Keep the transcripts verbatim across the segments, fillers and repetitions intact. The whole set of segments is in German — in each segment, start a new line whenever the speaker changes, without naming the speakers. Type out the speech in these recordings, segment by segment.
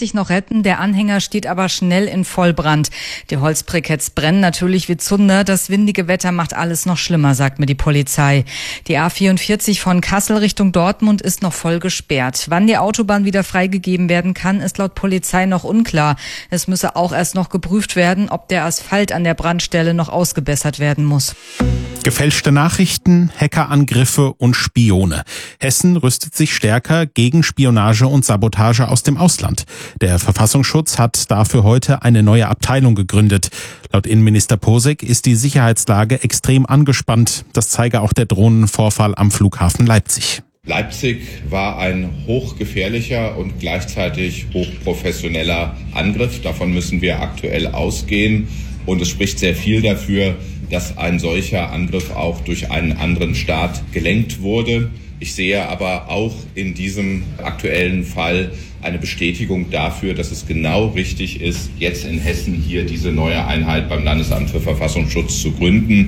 sich noch retten, der Anhänger steht aber schnell in Vollbrand. Die Holzbriketts brennen natürlich wie Zunder. Das windige Wetter macht alles noch schlimmer, sagt mir die Polizei. Die A vierundvierzig von Kassel Richtung Dortmund ist noch voll gesperrt. Wann die Autobahn wieder freigegeben werden kann, ist laut Polizei noch unklar. Es müsse auch erst noch geprüft werden, ob der Asphalt an der Brandstelle noch ausgebessert werden muss.
Gefälschte Nachrichten, Hackerangriffe und Spione. Hessen rüstet sich stärker gegen Spionage und Sabotage aus dem Ausland. Der Verfassungsschutz hat dafür heute eine neue Abteilung gegründet. Laut Innenminister Posek ist die Sicherheitslage extrem angespannt. Das zeige auch der Drohnenvorfall am Flughafen Leipzig.
Leipzig war ein hochgefährlicher und gleichzeitig hochprofessioneller Angriff. Davon müssen wir aktuell ausgehen. Und es spricht sehr viel dafür, dass ein solcher Angriff auch durch einen anderen Staat gelenkt wurde. Ich sehe aber auch in diesem aktuellen Fall eine Bestätigung dafür, dass es genau richtig ist, jetzt in Hessen hier diese neue Einheit beim Landesamt für Verfassungsschutz zu gründen.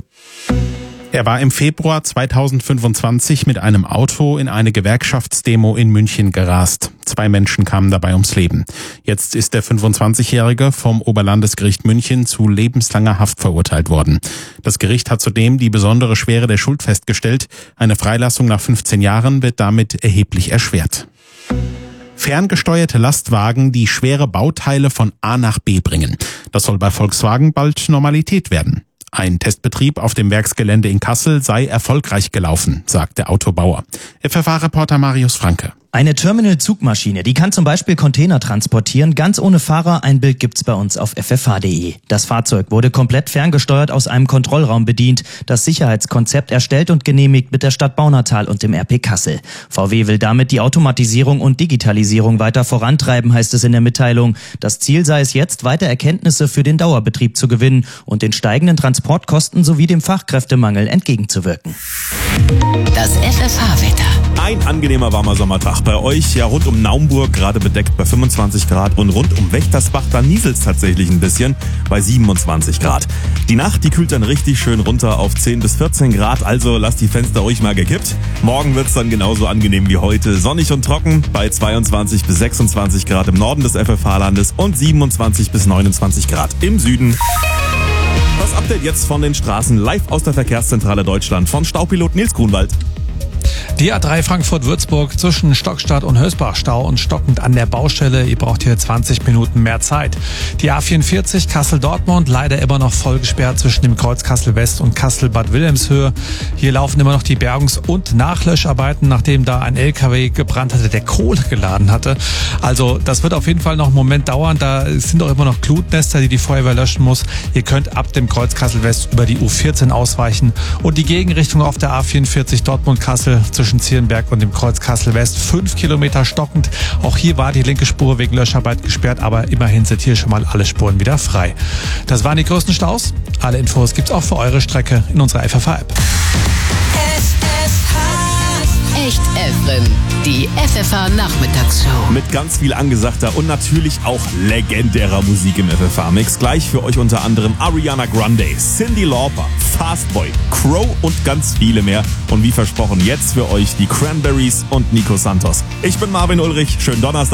Er war im Februar zweitausendfünfundzwanzig mit einem Auto in eine Gewerkschaftsdemo in München gerast. Zwei Menschen kamen dabei ums Leben. Jetzt ist der fünfundzwanzigjährige vom Oberlandesgericht München zu lebenslanger Haft verurteilt worden. Das Gericht hat zudem die besondere Schwere der Schuld festgestellt. Eine Freilassung nach fünfzehn Jahren wird damit erheblich erschwert. Ferngesteuerte Lastwagen, die schwere Bauteile von A nach B bringen. Das soll bei Volkswagen bald Normalität werden. Ein Testbetrieb auf dem Werksgelände in Kassel sei erfolgreich gelaufen, sagt der Autobauer. F F A-Reporter Marius Franke.
Eine Terminal-Zugmaschine, die kann zum Beispiel Container transportieren, ganz ohne Fahrer. Ein Bild gibt's bei uns auf f f h punkt d e. Das Fahrzeug wurde komplett ferngesteuert aus einem Kontrollraum bedient. Das Sicherheitskonzept erstellt und genehmigt mit der Stadt Baunatal und dem R P Kassel. V W will damit die Automatisierung und Digitalisierung weiter vorantreiben, heißt es in der Mitteilung. Das Ziel sei es jetzt, weiter Erkenntnisse für den Dauerbetrieb zu gewinnen und den steigenden Transportkosten sowie dem Fachkräftemangel entgegenzuwirken.
Das F F H-Wetter.
Ein angenehmer warmer Sommertag bei euch, ja rund um Naumburg gerade bedeckt bei fünfundzwanzig Grad und rund um Wächtersbach, da nieselt's tatsächlich ein bisschen bei siebenundzwanzig Grad. Die Nacht, die kühlt dann richtig schön runter auf zehn bis vierzehn Grad, also lasst die Fenster ruhig mal gekippt. Morgen wird's dann genauso angenehm wie heute, sonnig und trocken bei zweiundzwanzig bis sechsundzwanzig Grad im Norden des F F H-Landes und siebenundzwanzig bis neunundzwanzig Grad im Süden. Das Update jetzt von den Straßen live aus der Verkehrszentrale Deutschland von Staupilot Nils Grunwald.
Die A drei Frankfurt-Würzburg zwischen Stockstadt und Hösbach Stau und stockend an der Baustelle. Ihr braucht hier zwanzig Minuten mehr Zeit. Die A vierundvierzig Kassel-Dortmund leider immer noch voll gesperrt zwischen dem Kreuz Kassel-West und Kassel-Bad Wilhelmshöhe. Hier laufen immer noch die Bergungs- und Nachlöscharbeiten, nachdem da ein L K W gebrannt hatte, der Kohle geladen hatte. Also das wird auf jeden Fall noch einen Moment dauern. Da sind auch immer noch Glutnester, die die Feuerwehr löschen muss. Ihr könnt ab dem Kreuz Kassel-West über die U vierzehn ausweichen und die Gegenrichtung auf der A vierundvierzig Dortmund-Kassel zwischen Zierenberg und dem Kreuz Kassel-West. Fünf Kilometer stockend. Auch hier war die linke Spur wegen Löscharbeit gesperrt, aber immerhin sind hier schon mal alle Spuren wieder frei. Das waren die größten Staus. Alle Infos gibt's auch für eure Strecke in unserer F F H-App.
Echt F M, die F F H-Nachmittagsshow.
Mit ganz viel angesagter und natürlich auch legendärer Musik im F F H-Mix. Gleich für euch unter anderem Ariana Grande, Cyndi Lauper, Fastboy, Crow und ganz viele mehr. Und wie versprochen, jetzt für euch die Cranberries und Nico Santos. Ich bin Marvin Ulrich, schönen Donnerstag.